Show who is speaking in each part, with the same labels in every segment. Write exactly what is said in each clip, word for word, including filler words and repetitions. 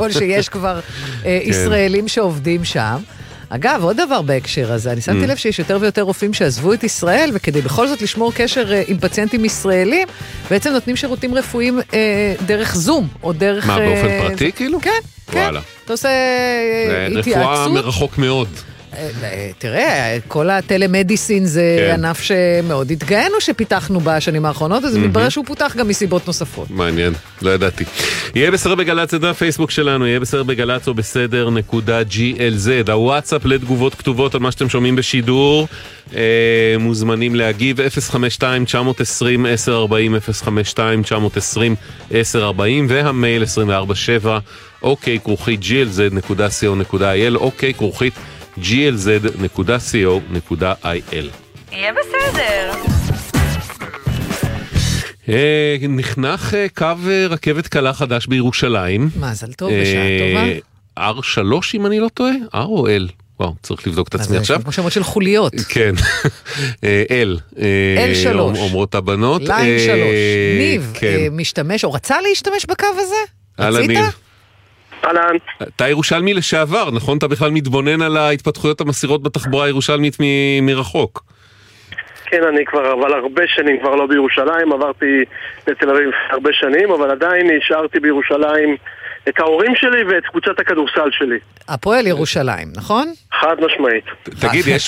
Speaker 1: ככל שיש כבר ישראלים שעובדים שם. אגב, עוד דבר בהקשר הזה, אני שמתי לב שיש יותר ויותר רופאים שעזבו את ישראל, וכדי בכל זאת לשמור קשר עם פציינטים ישראלים, בעצם נותנים שירותים רפואיים דרך זום, או דרך...
Speaker 2: מה, באופן פרטי כאילו?
Speaker 1: כן, כן. אתה עושה התייעצות.
Speaker 2: רפואה מרחוק מאוד.
Speaker 1: תראה, כל הטלמדיסין זה ענף שמאוד התגאינו שפיתחנו בשנים האחרונות, אז מתברר שהוא פותח גם מסיבות נוספות.
Speaker 2: מעניין, לא ידעתי. יהיה בסדר בגלץ, זה הפייסבוק שלנו, יהיה בסדר בגלץ או בסדר נקודה ג'י אל זד, הוואטסאפ לתגובות כתובות על מה שאתם שומעים בשידור, מוזמנים להגיב אפס חמש שתיים תשע עשרים עשר ארבעים אפס חמש שתיים תשע עשרים עשר ארבעים והמייל עשרים וארבע שבע אוקיי כרוכית ג'י אל זד נקודה סי או נקודה איי אל אוקיי כרוכית ג'י אל זד נקודה סי או נקודה איי אל.
Speaker 3: יהיה בסדר.
Speaker 2: נחנך קו רכבת קלה חדש בירושלים.
Speaker 1: מזל טוב, בשעה טובה.
Speaker 2: אר שלוש אם אני לא טועה? אר או אל? וואו, צריך לבדוק את עצמי עכשיו.
Speaker 1: כמו שמות של חוליות.
Speaker 2: כן. אל.
Speaker 1: אל שלוש.
Speaker 2: אומרות הבנות.
Speaker 1: ליין שלוש. ניב משתמש, או רצה להשתמש בקו הזה? רצית?
Speaker 4: אהלן.
Speaker 2: אתה ירושלמי לשעבר, נכון? אתה בכלל מתבונן על ההתפתחויות המסירות בתחבורה הירושלמית מ- מרחוק.
Speaker 4: כן, אני כבר, אבל הרבה שנים כבר לא בירושלים, עברתי לתל אביב הרבה שנים, אבל עדיין נשארתי בירושלים את ההורים שלי ואת קבוצת הכדורסל שלי.
Speaker 1: הפועל ירושלים, נכון?
Speaker 4: חד משמעית.
Speaker 2: תגיד, יש...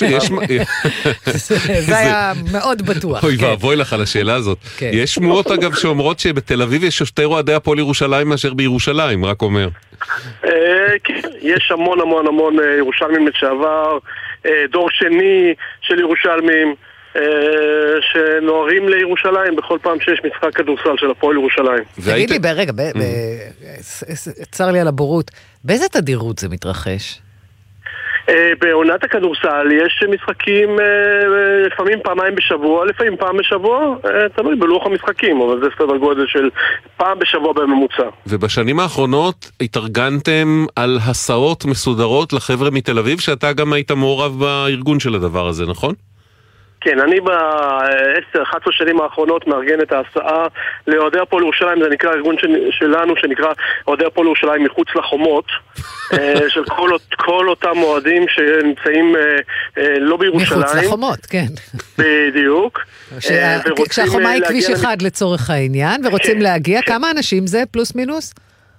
Speaker 1: זה היה מאוד בטוח.
Speaker 2: אוי ואבוי לך על השאלה הזאת. יש שמועות אגב שאומרות שבתל אביב יש יותר אוהדי הפועל ירושלים מאשר בירושלים, רק אומר.
Speaker 4: כן, יש המון המון המון ירושלמים לשעבר, דור שני של ירושלמים שנוערים לירושלים בכל פעם שיש משחק כדורסל של הפועל ירושלים.
Speaker 1: תגיד לי, ברגע, צר לי על הבורות, באיזה תדירות זה מתרחש?
Speaker 4: בעונת הכדורסל יש משחקים לפעמים פעמיים בשבוע, לפעמים פעם בשבוע, תלוי בלוח המשחקים, אבל זה סדר גודל של פעם בשבוע בממוצע.
Speaker 2: ובשנים האחרונות התארגנתם על הסעות מסודרות לחבר'ה מתל אביב, שאתה גם היית מעורב בארגון של הדבר הזה, נכון?
Speaker 4: כן, אני ב-עשר אחת עשרה שנים האחרונות מארגן את ההסעה לאוהדי הפועל ירושלים, זה נקרא ארגון שלנו שנקרא אוהדי הפועל ירושלים מחוץ לחומות, של כל, כל אותם אוהדים שנמצאים לא בירושלים.
Speaker 1: מחוץ לחומות, כן.
Speaker 4: בדיוק.
Speaker 1: כשהחומה היא כביש אחד לצורך העניין, ורוצים להגיע, כמה אנשים זה פלוס מינוס?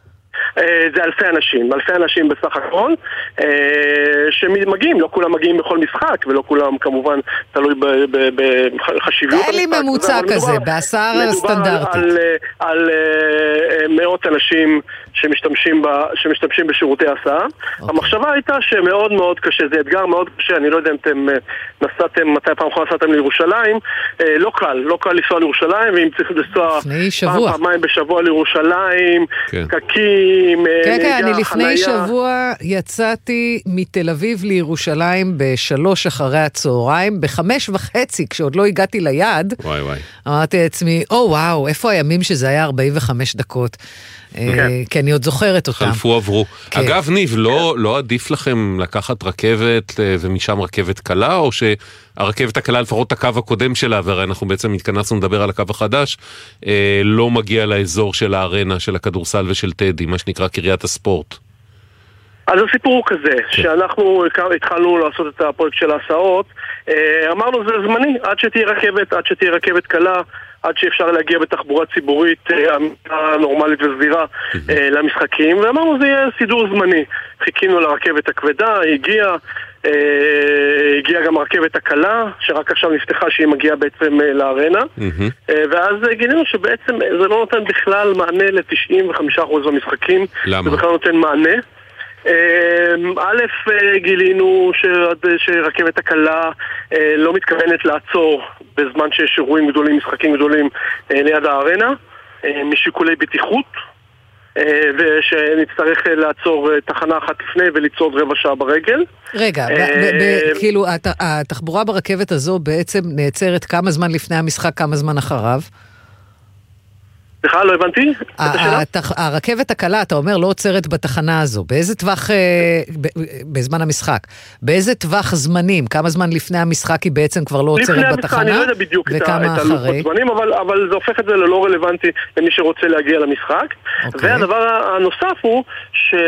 Speaker 4: זה אלפי אנשים, אלפי אנשים בסך הכל שמגיעים, לא כולם מגיעים בכל משחק ולא כולם כמובן תלוי בחשיבות.
Speaker 1: תן לי ממוצע כזה, בעשרה סטנדרטית.
Speaker 4: מדובר על מאות אנשים שמשתמשים בשירותי הסעה. המחשבה הייתה שמאוד מאוד קשה, זה אתגר מאוד קשה, אני לא יודע אם אתם נסעתם, מתי פעם אחת נסעתם לירושלים, לא קל, לא קל לנסוע לירושלים, ואם צריך לנסוע פעם פעמיים בשבוע לירושלים, קקים,
Speaker 1: כן, כן, אני לפני שבוע יצאתי מתל אביב לירושלים בשלוש אחרי הצהריים, בחמש וחצי, כשעוד לא הגעתי ליעד,
Speaker 2: וואי וואי.
Speaker 1: אמרתי לעצמי, או וואו, איפה הימים שזה היה ארבעים וחמש דקות? כי אני עוד זוכרת אותם.
Speaker 2: חלפו עברו. אגב, ניב, לא עדיף לכם לקחת רכבת ומשם רכבת קלה, או שהרכבת הקלה, לפחות הקו הקודם שלה, והרי אנחנו בעצם התכנסנו לדבר על הקו החדש, לא מגיע לאזור של הארנה, של הכדורסל ושל טדי, מה שנקרא קריית הספורט.
Speaker 4: אז הסיפור הוא כזה, שאנחנו התחלנו לעשות את הפרויקט של ההסעות, אמרנו זה זמני, עד שתהיה רכבת, עד שתהיה רכבת קלה, עד שאפשר להגיע בתחבורה ציבורית נורמלית וסבירה למשחקים, ואמרנו זה יהיה סידור זמני. חיכינו לרכבת הכבדה, היא הגיעה, הגיעה גם הרכבת הקלה, שרק עכשיו נפתחה שהיא מגיעה בעצם לארנה, ואז גילינו שבעצם זה לא נותן בכלל מענה ל-תשעים וחמישה אחוז במשחקים.
Speaker 2: למה?
Speaker 4: זה בכלל נותן מענה. א', גילינו שרכבת הקלה לא מתכוונת לעצור בזמן שיש אירועים גדולים, משחקים גדולים ליד הארנה, משיקולי בטיחות, ושנצטרך לעצור תחנה אחת לפני ולצעוד רבע שעה ברגל.
Speaker 1: רגע, כאילו התחבורה ברכבת הזו בעצם נעצרת כמה זמן לפני המשחק, כמה זמן אחריו?
Speaker 4: סליחה, לא הבנתי.
Speaker 1: הרכבת הקלה, אתה אומר, לא עוצרת בתחנה הזו. באיזה טווח, בזמן המשחק, באיזה טווח זמנים, כמה זמן לפני המשחק היא בעצם כבר לא עוצרת בתחנה?
Speaker 4: אני לא יודע בדיוק את הלוחות זמנים, אבל זה הופך את זה ללא רלוונטי למי שרוצה להגיע למשחק. והדבר הנוסף הוא ש...